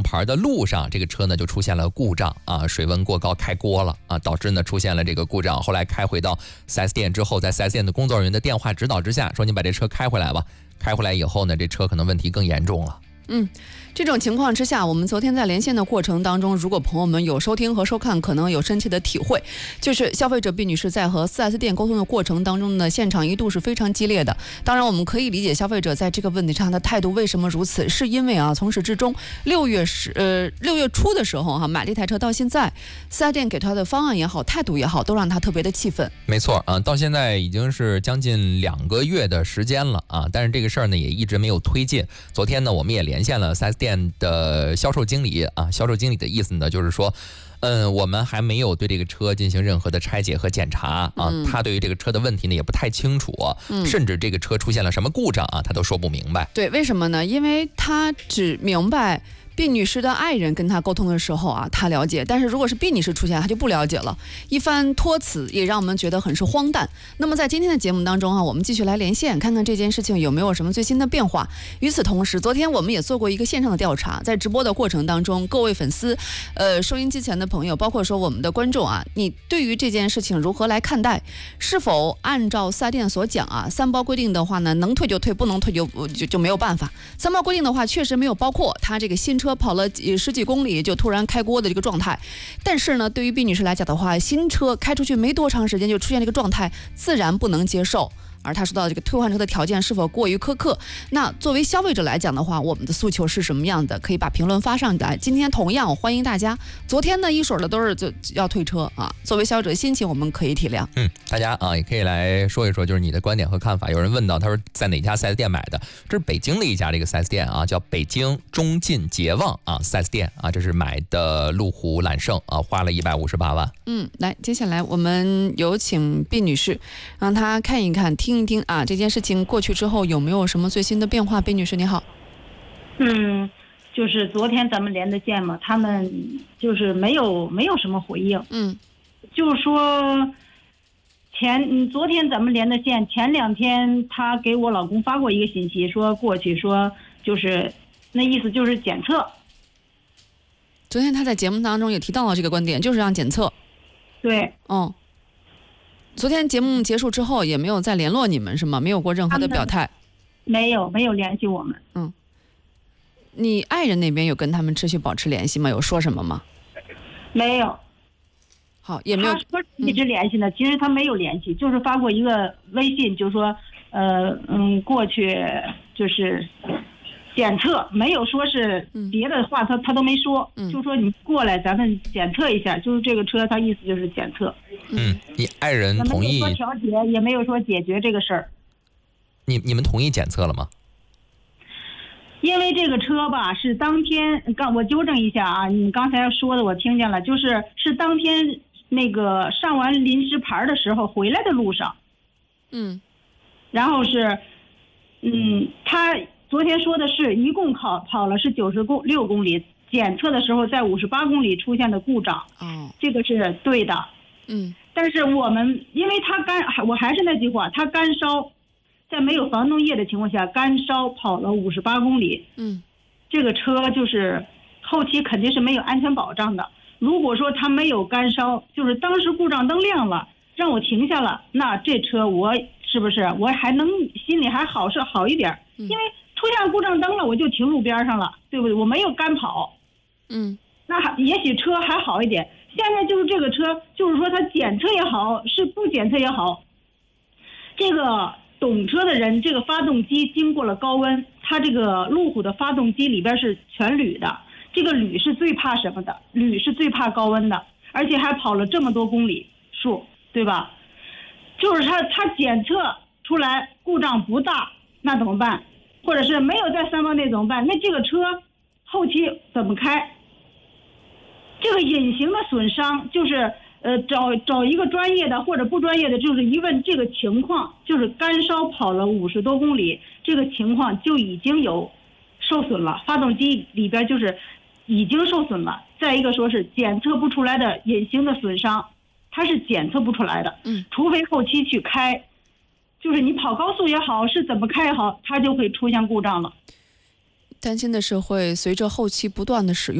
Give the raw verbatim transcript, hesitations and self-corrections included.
牌的路上，这个车呢就出现了故障啊，水温过高开锅了啊，导致呢出现了这个故障。后来开回到 四 S 店之后，在 四 S 店的工作人员的电话指导之下，说你把这车开回来吧。开回来以后呢，这车可能问题更严重了。 嗯，这种情况之下，我们昨天在连线的过程当中，如果朋友们有收听和收看，可能有深切的体会，就是消费者毕女士在和 四 S 店沟通的过程当中呢，现场一度是非常激烈的。当然，我们可以理解消费者在这个问题上的态度为什么如此，是因为啊，从始至终，六月十呃六月初的时候哈、啊，买了一台车到现在， 四 S 店给他的方案也好，态度也好，都让他特别的气愤。 没错啊，到现在已经是将近两个月的时间了啊，但是这个事儿呢也一直没有推进。昨天呢，我们也连线了 四 S 店的销售经理啊，销售经理的意思呢就是说，嗯，我们还没有对这个车进行任何的拆解和检查啊，嗯、他对于这个车的问题呢也不太清楚，嗯、甚至这个车出现了什么故障啊，他都说不明白。 对，为什么呢？因为他只明白毕女士的爱人跟她沟通的时候啊，她了解，但是如果是毕女士出现，她就不了解了。一番托辞也让我们觉得很是荒诞。那么在今天的节目当中啊，我们继续来连线，看看这件事情有没有什么最新的变化。与此同时，昨天我们也做过一个线上的调查，在直播的过程当中，各位粉丝、呃，收音机前的朋友，包括说我们的观众啊，你对于这件事情如何来看待？是否按照四 S 店所讲啊，三包规定的话呢，能退就退，不能退就就就没有办法。三包规定的话，确实没有包括他这个新车跑了十几公里就突然开锅的这个状态，但是呢，对于毕女士来讲的话，新车开出去没多长时间就出现这个状态，自然不能接受。而他说到这个退换车的条件是否过于苛刻？那作为消费者来讲的话，我们的诉求是什么样的？可以把评论发上来。今天同样欢迎大家。昨天呢，一水儿的都是就要退车啊。作为消费者心情，我们可以体谅。 嗯，大家啊也可以来说一说，就是你的观点和看法。有人问到，他说在哪家 四 S 店买的？这是北京的一家这个 四 S 店啊，叫北京中晋捷旺啊 四 S 店啊，这是买的路虎揽胜啊，花了一百五十八万。 嗯，来，接下来我们有请毕女士，让她看一看、听一听啊，这件事情过去之后有没有什么最新的变化？毕女士，你好。 嗯，就是昨天咱们连的线嘛，他们就是没有没有什么回应。 嗯， 就是说前昨天咱们连的线，前两天他给我老公发过一个信息，说过去说就是那意思就是检测。 昨天他在节目当中也提到了这个观点，就是让检测。 对。 哦。昨天节目结束之后也没有再联络你们是吗？没有过任何的表态？ 没有，没有联系我们。 嗯，你爱人那边有跟他们持续保持联系吗？有说什么吗？ 没有。 好，也没有。 他说一直联系呢、嗯，其实他没有联系，就是发过一个微信，就说呃嗯过去就是检测，没有说是别的话，他他都没说，嗯、就说你过来咱们检测一下，就是这个车，他意思就是检测。 嗯，你爱人同意？ 没有说调节，也没有说解决这个事儿。 你你们同意检测了吗？ 因为这个车吧是当天，刚我纠正一下啊，你刚才说的我听见了，就是是当天那个上完临时牌的时候回来的路上。 嗯， 然后是，嗯，他昨天说的是一共跑跑了是九十公六公里，检测的时候在五十八公里出现的故障。 哦， 这个是对的。 嗯， 但是我们因为他干，我还是那句话，他干烧，在没有防冻液的情况下干烧跑了五十八公里。 嗯， 这个车就是后期肯定是没有安全保障的。如果说他没有干烧，就是当时故障灯亮了，让我停下了，那这车我是不是我还能心里还好是好一点？因为出现故障灯了，我就停路边上了，对不对？我没有干跑。 嗯， 那也许车还好一点。现在就是这个车，就是说它检测也好，是不检测也好，这个懂车的人，这个发动机经过了高温，它这个路虎的发动机里边是全铝的，这个铝是最怕什么的？铝是最怕高温的，而且还跑了这么多公里数，对吧？就是它它检测出来故障不大，那怎么办？或者是没有在三包内怎么办？那这个车后期怎么开？这个隐形的损伤就是呃找找一个专业的或者不专业的，就是一问这个情况，就是干烧跑了五十多公里，这个情况就已经有受损了，发动机里边就是已经受损了。再一个说是检测不出来的隐形的损伤，它是检测不出来的， 嗯， 除非后期去开，就是你跑高速也好，是怎么开也好，它就会出现故障了。 担心的是会随着后期不断的使用。